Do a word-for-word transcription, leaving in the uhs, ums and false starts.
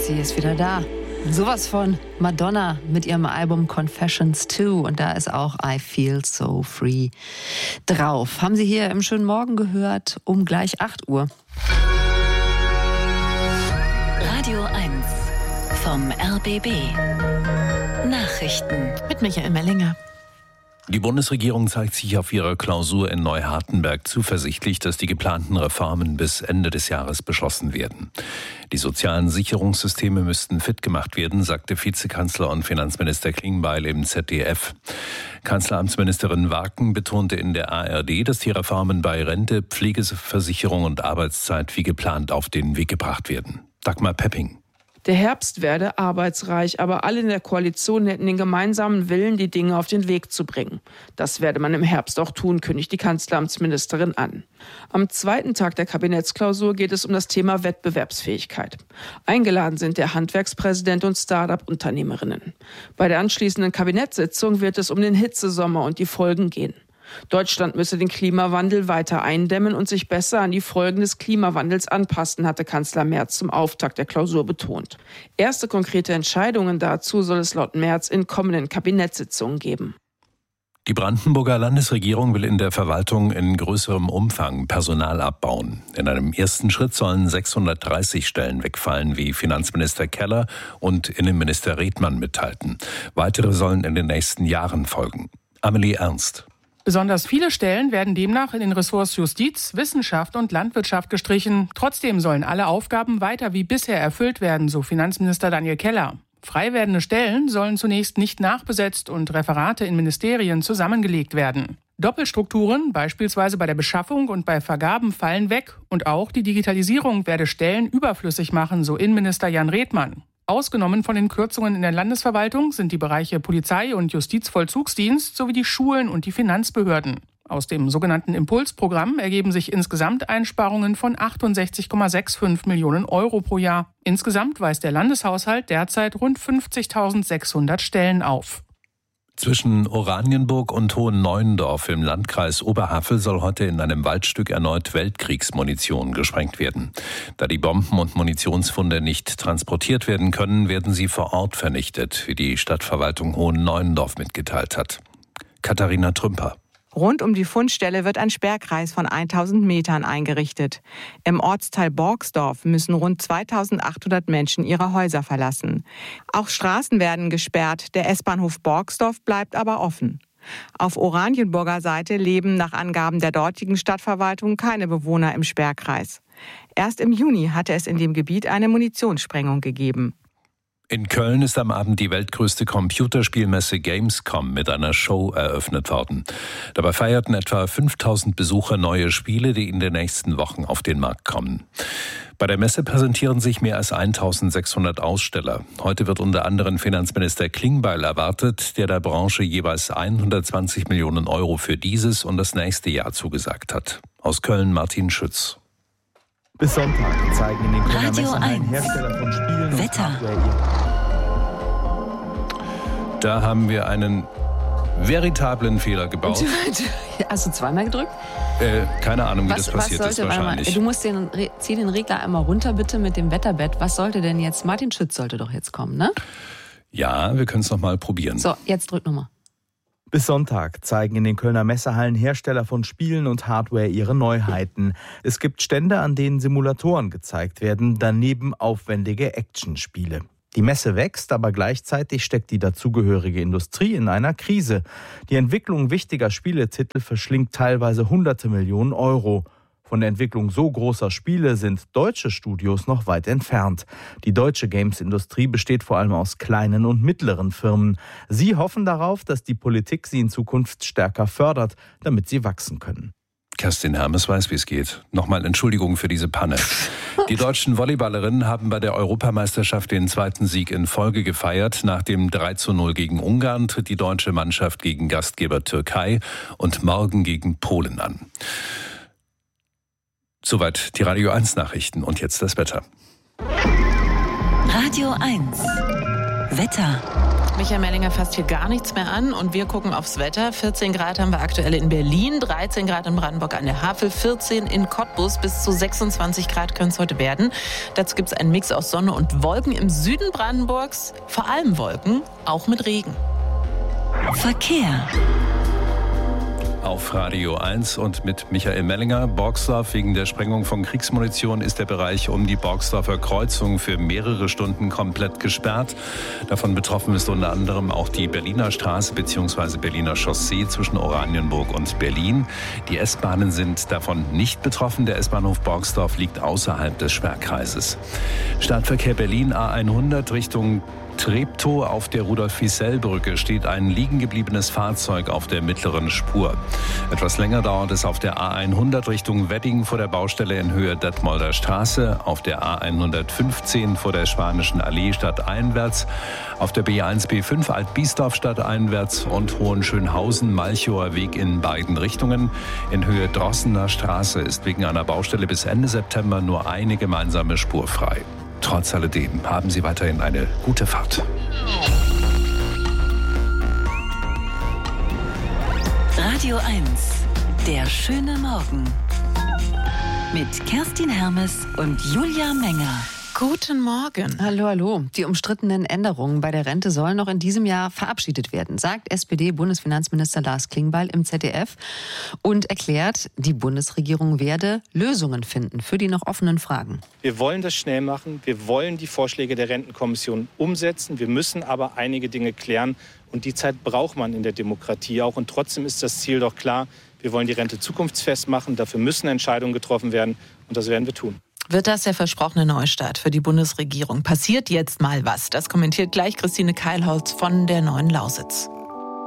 Sie ist wieder da. Sowas von Madonna mit ihrem Album Confessions zwei und da ist auch I Feel So Free drauf. Haben Sie hier im schönen Morgen gehört um gleich acht Uhr. Radio eins vom R B B. Nachrichten Mit Michael Mellinger. Die Bundesregierung zeigt sich auf ihrer Klausur in Neuhartenberg zuversichtlich, dass die geplanten Reformen bis Ende des Jahres beschlossen werden. Die sozialen Sicherungssysteme müssten fit gemacht werden, sagte Vizekanzler und Finanzminister Klingbeil im Z D F. Kanzleramtsministerin Waken betonte in der A R D, dass die Reformen bei Rente, Pflegeversicherung und Arbeitszeit wie geplant auf den Weg gebracht werden. Dagmar Pepping. Der Herbst werde arbeitsreich, aber alle in der Koalition hätten den gemeinsamen Willen, die Dinge auf den Weg zu bringen. Das werde man im Herbst auch tun, kündigt die Kanzleramtsministerin an. Am zweiten Tag der Kabinettsklausur geht es um das Thema Wettbewerbsfähigkeit. Eingeladen sind der Handwerkspräsident und Start-up-Unternehmerinnen. Bei der anschließenden Kabinettssitzung wird es um den Hitzesommer und die Folgen gehen. Deutschland müsse den Klimawandel weiter eindämmen und sich besser an die Folgen des Klimawandels anpassen, hatte Kanzler Merz zum Auftakt der Klausur betont. Erste konkrete Entscheidungen dazu soll es laut Merz in kommenden Kabinettssitzungen geben. Die Brandenburger Landesregierung will in der Verwaltung in größerem Umfang Personal abbauen. In einem ersten Schritt sollen sechshundertdreißig Stellen wegfallen, wie Finanzminister Keller und Innenminister Redmann mitteilten. Weitere sollen in den nächsten Jahren folgen. Amelie Ernst. Besonders viele Stellen werden demnach in den Ressorts Justiz, Wissenschaft und Landwirtschaft gestrichen. Trotzdem sollen alle Aufgaben weiter wie bisher erfüllt werden, so Finanzminister Daniel Keller. Frei werdende Stellen sollen zunächst nicht nachbesetzt und Referate in Ministerien zusammengelegt werden. Doppelstrukturen, beispielsweise bei der Beschaffung und bei Vergaben, fallen weg. Und auch die Digitalisierung werde Stellen überflüssig machen, so Innenminister Jan Redmann. Ausgenommen von den Kürzungen in der Landesverwaltung sind die Bereiche Polizei und Justizvollzugsdienst sowie die Schulen und die Finanzbehörden. Aus dem sogenannten Impulsprogramm ergeben sich insgesamt Einsparungen von achtundsechzig Komma fünfundsechzig Millionen Euro pro Jahr. Insgesamt weist der Landeshaushalt derzeit rund fünfzigtausendsechshundert Stellen auf. Zwischen Oranienburg und Hohenneuendorf im Landkreis Oberhavel soll heute in einem Waldstück erneut Weltkriegsmunition gesprengt werden. Da die Bomben und Munitionsfunde nicht transportiert werden können, werden sie vor Ort vernichtet, wie die Stadtverwaltung Hohenneuendorf mitgeteilt hat. Katharina Trümper. Rund um die Fundstelle wird ein Sperrkreis von tausend Metern eingerichtet. Im Ortsteil Borgsdorf müssen rund zweitausendachthundert Menschen ihre Häuser verlassen. Auch Straßen werden gesperrt, der S-Bahnhof Borgsdorf bleibt aber offen. Auf Oranienburger Seite leben nach Angaben der dortigen Stadtverwaltung keine Bewohner im Sperrkreis. Erst im Juni hatte es in dem Gebiet eine Munitionssprengung gegeben. In Köln ist am Abend die weltgrößte Computerspielmesse Gamescom mit einer Show eröffnet worden. Dabei feierten etwa fünftausend Besucher neue Spiele, die in den nächsten Wochen auf den Markt kommen. Bei der Messe präsentieren sich mehr als eintausendsechshundert Aussteller. Heute wird unter anderem Finanzminister Klingbeil erwartet, der der Branche jeweils hundertzwanzig Millionen Euro für dieses und das nächste Jahr zugesagt hat. Aus Köln Martin Schütz. Bis Sonntag zeigen in den Kölner Radio Messehallen eins. Hersteller von Spielen und Wetter. Hardware. Da haben wir einen veritablen Fehler gebaut. Hast du zweimal gedrückt? Äh, keine Ahnung, wie Was, das was passiert sollte, ist warte mal, wahrscheinlich. du musst den, zieh den Regler einmal runter bitte mit dem Wetterbett. Was sollte denn jetzt? Martin Schütz sollte doch jetzt kommen, ne? Ja, wir können es noch mal probieren. So, jetzt drück nochmal. Bis Sonntag zeigen in den Kölner Messehallen Hersteller von Spielen und Hardware ihre Neuheiten. Es gibt Stände, an denen Simulatoren gezeigt werden, daneben aufwendige Actionspiele. Die Messe wächst, aber gleichzeitig steckt die dazugehörige Industrie in einer Krise. Die Entwicklung wichtiger Spieletitel verschlingt teilweise hunderte Millionen Euro. Von der Entwicklung so großer Spiele sind deutsche Studios noch weit entfernt. Die deutsche Games-Industrie besteht vor allem aus kleinen und mittleren Firmen. Sie hoffen darauf, dass die Politik sie in Zukunft stärker fördert, damit sie wachsen können. Kerstin Hermes weiß, wie es geht. Nochmal Entschuldigung für diese Panne. Die deutschen Volleyballerinnen haben bei der Europameisterschaft den zweiten Sieg in Folge gefeiert. Nach dem drei zu null gegen Ungarn tritt die deutsche Mannschaft gegen Gastgeber Türkei und morgen gegen Polen an. Soweit die Radio eins Nachrichten und jetzt das Wetter. Radio eins. Wetter. Michael Mellinger fasst hier gar nichts mehr an und wir gucken aufs Wetter. vierzehn Grad haben wir aktuell in Berlin, dreizehn Grad in Brandenburg an der Havel, vierzehn in Cottbus, bis zu sechsundzwanzig Grad können es heute werden. Dazu gibt es einen Mix aus Sonne und Wolken. Im Süden Brandenburgs vor allem Wolken, auch mit Regen. Verkehr. Auf Radio eins und mit Michael Mellinger. Borgsdorf, wegen der Sprengung von Kriegsmunition ist der Bereich um die Borgsdorfer Kreuzung für mehrere Stunden komplett gesperrt. Davon betroffen ist unter anderem auch die Berliner Straße bzw. Berliner Chaussee zwischen Oranienburg und Berlin. Die S-Bahnen sind davon nicht betroffen. Der S-Bahnhof Borgsdorf liegt außerhalb des Sperrkreises. Stadtverkehr Berlin A hundert Richtung Treptow. Auf der Rudolf-Fiesel-Brücke steht ein liegen gebliebenes Fahrzeug auf der mittleren Spur. Etwas länger dauert es auf der A hundert Richtung Wedding vor der Baustelle in Höhe Detmolder Straße, auf der A hundertfünfzehn vor der Spanischen Allee stadteinwärts, auf der B eins B fünf Alt-Biesdorf stadteinwärts und Hohenschönhausen-Malchower Weg in beiden Richtungen. In Höhe Drossener Straße ist wegen einer Baustelle bis Ende September nur eine gemeinsame Spur frei. Trotz alledem haben Sie weiterhin eine gute Fahrt. Radio eins, der schöne Morgen. Mit Kerstin Hermes und Julia Menger. Guten Morgen. Hallo, hallo. Die umstrittenen Änderungen bei der Rente sollen noch in diesem Jahr verabschiedet werden, sagt S P D-Bundesfinanzminister Lars Klingbeil im Z D F und erklärt, die Bundesregierung werde Lösungen finden für die noch offenen Fragen. Wir wollen das schnell machen. Wir wollen die Vorschläge der Rentenkommission umsetzen. Wir müssen aber einige Dinge klären. Und die Zeit braucht man in der Demokratie auch. Und trotzdem ist das Ziel doch klar. Wir wollen die Rente zukunftsfest machen. Dafür müssen Entscheidungen getroffen werden. Und das werden wir tun. Wird das der versprochene Neustart für die Bundesregierung? Passiert jetzt mal was? Das kommentiert gleich Christine Keilholz von der Neuen Lausitz.